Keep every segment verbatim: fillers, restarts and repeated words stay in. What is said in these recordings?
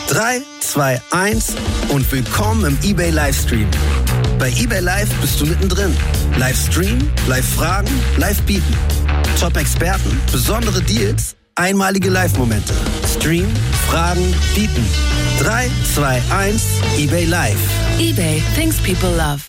drei, zwei, eins und willkommen im eBay Livestream. Bei eBay Live bist du mittendrin. Livestream, Live-Fragen, Live-Bieten. Top-Experten, besondere Deals, einmalige Live-Momente. Stream, Fragen, Bieten. drei, zwei, eins, eBay Live. eBay, things people love.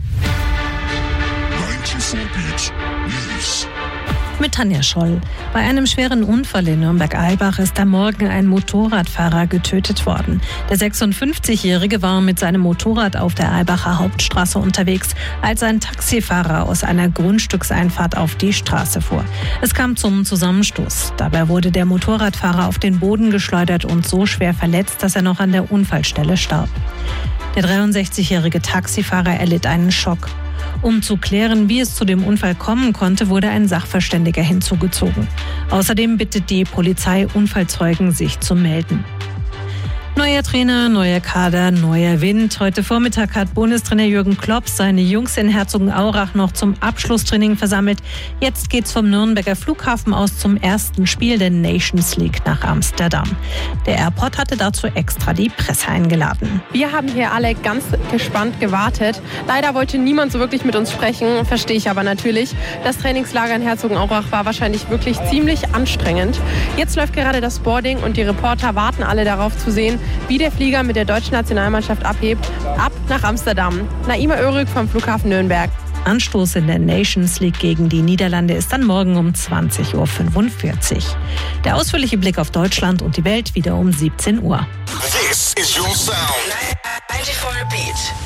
Mit Tanja Scholl. Bei einem schweren Unfall in Nürnberg-Eilbach ist am Morgen ein Motorradfahrer getötet worden. Der sechsundfünfzigjährige war mit seinem Motorrad auf der Eilbacher Hauptstraße unterwegs, als ein Taxifahrer aus einer Grundstückseinfahrt auf die Straße fuhr. Es kam zum Zusammenstoß. Dabei wurde der Motorradfahrer auf den Boden geschleudert und so schwer verletzt, dass er noch an der Unfallstelle starb. Der dreiundsechzigjährige Taxifahrer erlitt einen Schock. Um zu klären, wie es zu dem Unfall kommen konnte, wurde ein Sachverständiger hinzugezogen. Außerdem bittet die Polizei Unfallzeugen, sich zu melden. Neuer Trainer, neuer Kader, neuer Wind. Heute Vormittag hat Bundestrainer Jürgen Klopp seine Jungs in Herzogenaurach noch zum Abschlusstraining versammelt. Jetzt geht's vom Nürnberger Flughafen aus zum ersten Spiel der Nations League nach Amsterdam. Der Airport hatte dazu extra die Presse eingeladen. Wir haben hier alle ganz gespannt gewartet. Leider wollte niemand so wirklich mit uns sprechen, verstehe ich aber natürlich. Das Trainingslager in Herzogenaurach war wahrscheinlich wirklich ziemlich anstrengend. Jetzt läuft gerade das Boarding und die Reporter warten alle darauf zu sehen, wie der Flieger mit der deutschen Nationalmannschaft abhebt, ab nach Amsterdam. Naima Özürk vom Flughafen Nürnberg. Anstoß in der Nations League gegen die Niederlande ist dann morgen um zwanzig Uhr fünfundvierzig. Der ausführliche Blick auf Deutschland und die Welt wieder um siebzehn Uhr. This is your sound. ninety-four Beat.